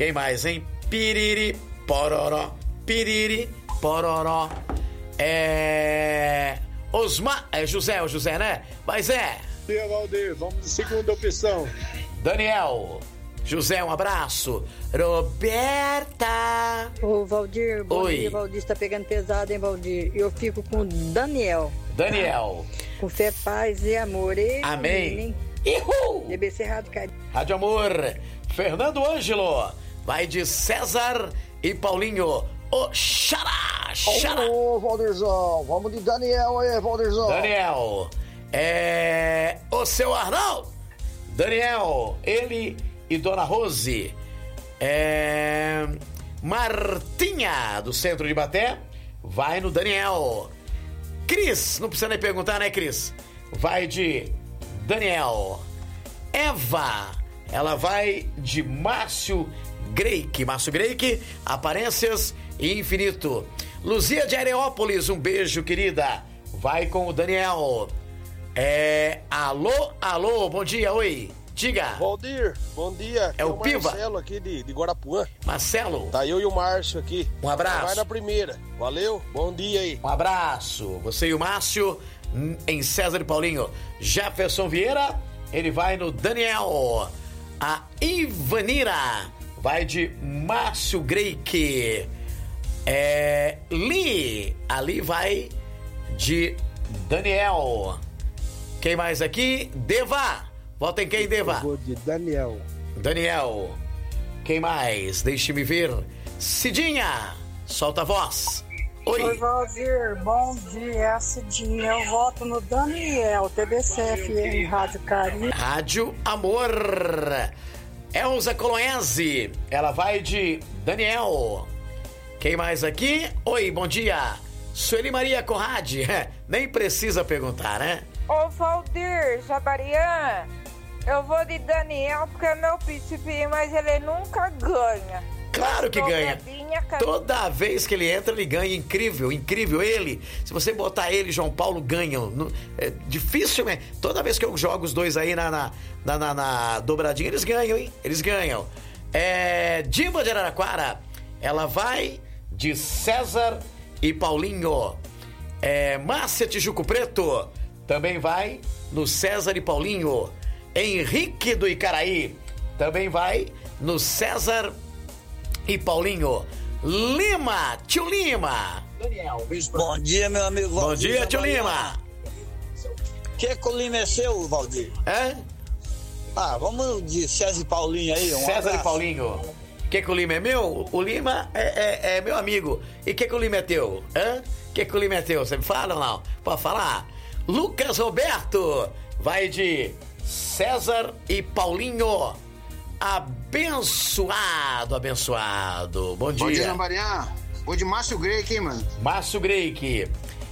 Quem mais, hein? Piriri, pororó. Piriri, pororó. Osmar. É José, o José, né? Mas é. E Valdir, vamos de segunda opção. Daniel. José, um abraço. Roberta. Ô, Valdir, bom Oi. dia, Valdir, tá pegando pesado, hein, Valdir? Eu fico com Daniel. Daniel. Com fé, paz e amor. Ei, Amém. menino, Uhul. BBC Rádio Carinho. Rádio Amor. Fernando Ângelo. Vai de César e Paulinho. Ô, xará. Ô, Valdirzão, vamos de Daniel aí, Valdirzão. Daniel. O seu Arnaldo. Daniel. Ele e Dona Rose. Martinha, do centro de Baté. Vai no Daniel. Cris, não precisa nem perguntar, né, Cris? Vai de Daniel. Eva, ela vai de Márcio Greik. Márcio Greik, Aparências e Infinito. Luzia de Areópolis, um beijo, querida. Vai com o Daniel. Alô, bom dia, oi. Diga. Valdir, bom dia. É o Piva. Marcelo aqui de Guarapuã. Marcelo. Tá eu e o Márcio aqui. Um abraço. Vai na primeira. Valeu, bom dia aí. Um abraço. Você e o Márcio em César e Paulinho. Jefferson Vieira, ele vai no Daniel. A Ivanira vai de Márcio Greik. Ali vai de Daniel. Quem mais aqui? Deva. Volta em quem, Deva? Eu vou de Daniel. Daniel. Quem mais? Deixe-me ver. Cidinha. Solta a voz. Oi, Valdir, bom dia, é a Cidinha. Eu voto no Daniel, TBCFM Rádio Carinho. Rádio Amor. Elza Colonese, ela vai de Daniel. Quem mais aqui? Oi, bom dia. Sueli Maria Conrad. Nem precisa perguntar, né? Ô, Valdir, Jabarian, eu vou de Daniel porque é meu príncipe, mas ele nunca ganha. Claro que ganha. Toda vez que ele entra, ele ganha. Incrível, incrível. Ele, se você botar ele e João Paulo, ganham. É difícil, né? Toda vez que eu jogo os dois aí na dobradinha, eles ganham, hein? Eles ganham. Diva de Araraquara, ela vai de César e Paulinho. Márcia Tijuco Preto também vai no César e Paulinho. Henrique do Icaraí também vai no César e Paulinho. Lima, tio Lima. Daniel, bom dia, meu amigo Valdir. Bom dia, tio Lima. Que o Lima é seu, Valdir? Vamos de César e Paulinho aí. César e Paulinho. Que o Lima é meu? O Lima é meu amigo. E que o Lima é teu? Que o Lima é teu? Você me fala ou não? Pode falar? Lucas Roberto vai de César e Paulinho. Abençoado. Bom dia. Bom dia, Mariana. Vou de Márcio Greik, hein, mano? Márcio Greik.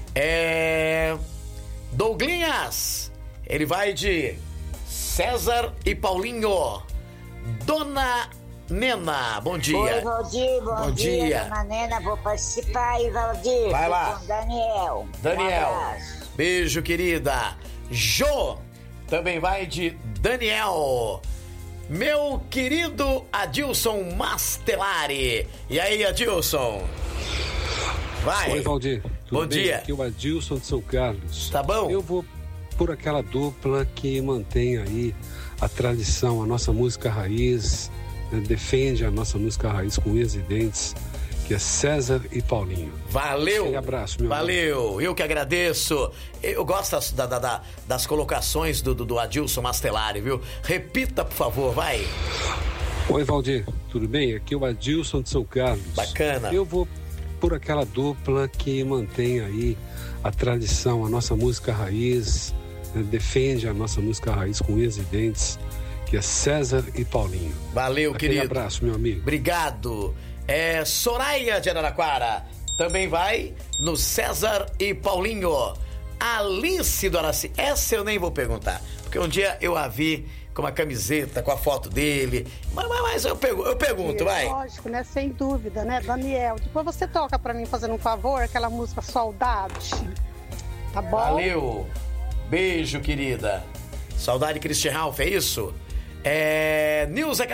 Douglinhas. Ele vai de César e Paulinho. Dona Nena, bom dia. Oi, Valdir, bom dia. Dona Nena, vou participar aí, Valdir. Vai lá. Com Daniel. Beijo, querida. Jô também vai de Daniel. Meu querido Adilson Mastelari. E aí, Adilson? Vai. Oi, Valdir. Bom dia. Aqui é o Adilson de São Carlos. Tá bom? Eu vou por aquela dupla que mantém aí a tradição, a nossa música raiz, né, defende a nossa música raiz com unhas e dentes, que é César e Paulinho. Valeu. Um abraço, meu Valeu. amigo. Eu que agradeço. Eu gosto das colocações do Adilson Mastelari, viu? Repita, por favor, vai. Oi, Valdir. Tudo bem? Aqui é o Adilson de São Carlos. Bacana. Eu vou por aquela dupla que mantém aí a tradição, a nossa música raiz, né, defende a nossa música raiz com unhas e dentes, que é César e Paulinho. Valeu, querido. Um abraço, meu amigo. Obrigado. Soraya de Araraquara também vai no César e Paulinho. Alice do Araci. Essa eu nem vou perguntar, porque um dia eu a vi com uma camiseta, com a foto dele. Mas eu pergunto, vai. Lógico, né? Sem dúvida, né, Daniel? Depois você toca pra mim, fazendo um favor, aquela música Saudade. Tá bom? Valeu. Beijo, querida. Saudade Christian Ralph, é isso? Nilza